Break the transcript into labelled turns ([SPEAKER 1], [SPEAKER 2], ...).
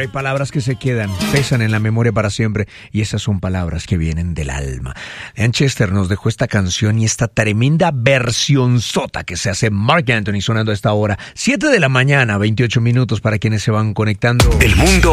[SPEAKER 1] hay palabras que se quedan, pesan en la memoria para siempre, y esas son palabras que vienen del alma. Leon Chester nos dejó esta canción y esta tremenda versionzota que se hace Marc Anthony sonando a esta hora. 7 de la mañana, 28 minutos para quienes se van conectando.
[SPEAKER 2] El mundo